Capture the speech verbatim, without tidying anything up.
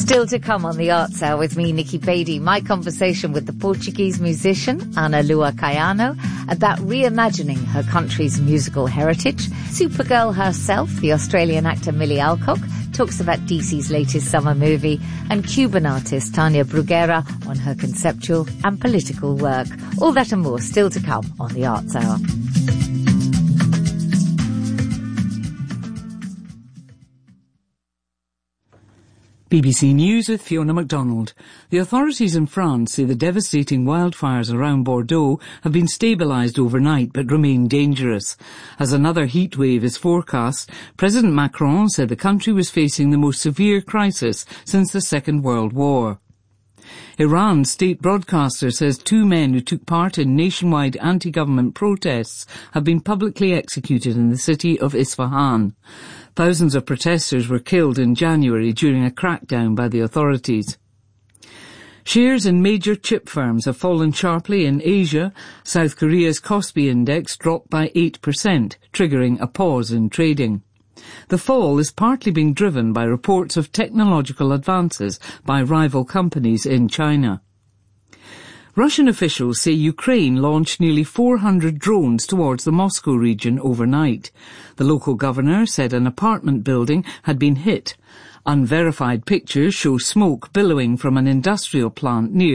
Still to come on the Arts Hour with me, Nikki Beattie, my conversation with the Portuguese musician Ana Lua Caiano about reimagining her country's musical heritage. Supergirl herself, the Australian actor Millie Alcock, talks about D C's latest summer movie, and Cuban artist Tania Bruguera on her conceptual and political work. All that and more still to come on the Arts Hour. B B C News with Fiona MacDonald. The authorities in France say the devastating wildfires around Bordeaux have been stabilised overnight but remain dangerous. As another heat wave is forecast, President Macron said the country was facing the most severe crisis since the Second World War. Iran's state broadcaster says two men who took part in nationwide anti-government protests have been publicly executed in the city of Isfahan. Thousands of protesters were killed in January during a crackdown by the authorities. Shares in major chip firms have fallen sharply in Asia. South Korea's Kospi index dropped by eight percent, triggering a pause in trading. The fall is partly being driven by reports of technological advances by rival companies in China. Russian officials say Ukraine launched nearly four hundred drones towards the Moscow region overnight. The local governor said an apartment building had been hit. Unverified pictures show smoke billowing from an industrial plant near